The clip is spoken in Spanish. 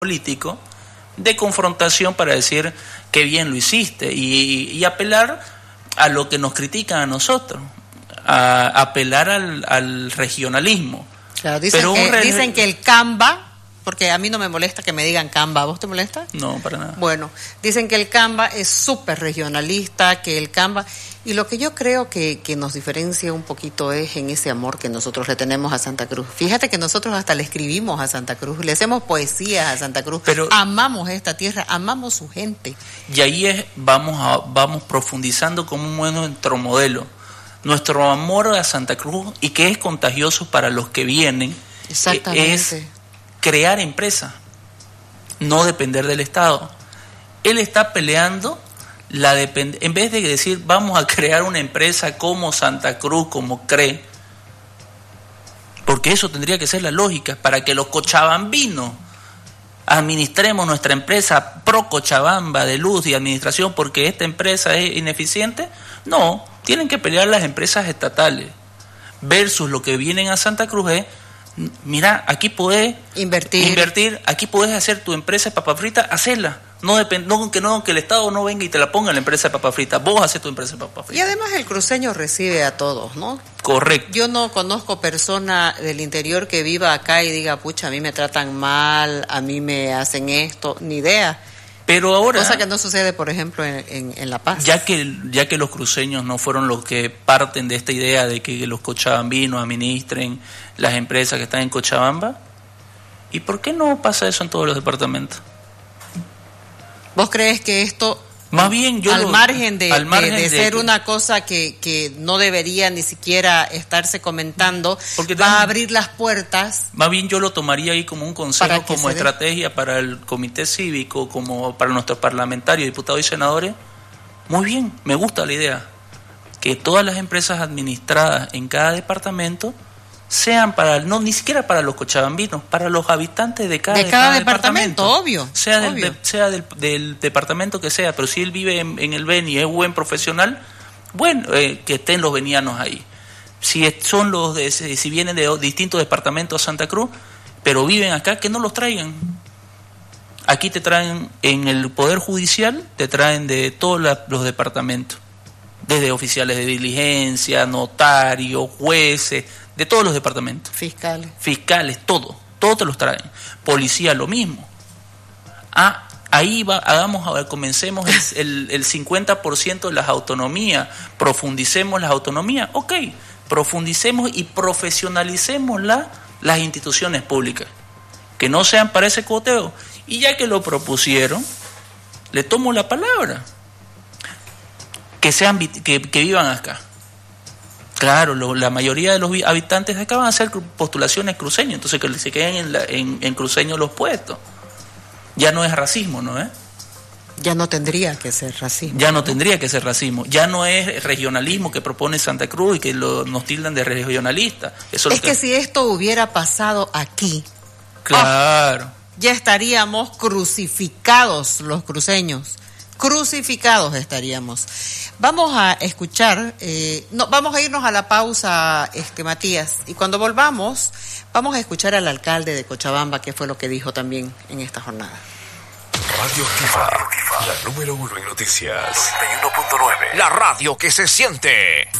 político de confrontación para decir qué bien lo hiciste y apelar a lo que nos critican a nosotros, a apelar al regionalismo. Claro, dicen que el Canva, porque a mí no me molesta que me digan Canva, ¿a vos te molesta? No, para nada. Bueno, dicen que el Canva es súper regionalista, que el Canva... Y lo que yo creo que nos diferencia un poquito es en ese amor que nosotros le tenemos a Santa Cruz. Fíjate que nosotros hasta le escribimos a Santa Cruz, le hacemos poesías a Santa Cruz, pero amamos esta tierra, amamos su gente. Y ahí vamos profundizando como nuestro modelo, nuestro amor a Santa Cruz, y que es contagioso para los que vienen. Exactamente. Es crear empresas, no depender del Estado. Él está peleando en vez de decir vamos a crear una empresa como Santa Cruz, como cree, porque eso tendría que ser la lógica, para que los cochabambinos administremos nuestra empresa pro Cochabamba de luz y administración porque esta empresa es ineficiente. No, tienen que pelear las empresas estatales versus lo que vienen a Santa Cruz es: mira, aquí podés invertir, aquí podés hacer tu empresa de papa frita, hacerla. Que el Estado no venga y te la ponga en la empresa de papa frita, vos haces tu empresa de papa frita. Y además el cruceño recibe a todos, ¿no? Correcto. Yo no conozco persona del interior que viva acá y diga, pucha, a mí me tratan mal, a mí me hacen esto, ni idea. Pero ahora, cosa que no sucede, por ejemplo, en La Paz. Ya que los cruceños no fueron los que parten de esta idea de que los cochabambinos administren las empresas que están en Cochabamba, ¿y por qué no pasa eso en todos los departamentos? ¿Vos crees que esto, más bien al margen de ser una cosa que no debería ni siquiera estarse comentando, va a abrir las puertas? Más bien yo lo tomaría ahí como un consejo, como estrategia para el comité cívico, como para nuestros parlamentarios, diputados y senadores. Muy bien, me gusta la idea. Que todas las empresas administradas en cada departamento sean ni siquiera para los cochabambinos, para los habitantes de cada departamento, obvio. Sea del departamento que sea, pero si él vive en el Beni y es buen profesional, bueno, que estén los benianos ahí. Si vienen de distintos departamentos a Santa Cruz, pero viven acá, que no los traigan. Aquí te traen, en el Poder Judicial, te traen de todos los departamentos, desde oficiales de diligencia, notarios, jueces, de todos los departamentos. Fiscales, todos te los traen. Policía, lo mismo. Ahí comencemos el 50% de las autonomías, profundicemos las autonomías, profundicemos y profesionalicemos las instituciones públicas, que no sean para ese cuoteo. Y ya que lo propusieron, le tomo la palabra, que vivan acá. Claro, la mayoría de los habitantes de acá van a hacer postulaciones cruceños, entonces que se queden en cruceños los puestos. Ya no es racismo, ¿no es? Ya no tendría que ser racismo. Ya no tendría que ser racismo. Ya no es regionalismo que propone Santa Cruz y que nos tildan de regionalista. Eso es que si esto hubiera pasado aquí, claro, ya estaríamos crucificados los cruceños. Crucificados estaríamos. Vamos a escuchar, vamos a irnos a la pausa, Matías, y cuando volvamos, vamos a escuchar al alcalde de Cochabamba, que fue lo que dijo también en esta jornada. Radio Activa, la número 1 en noticias. 91.9. La radio que se siente.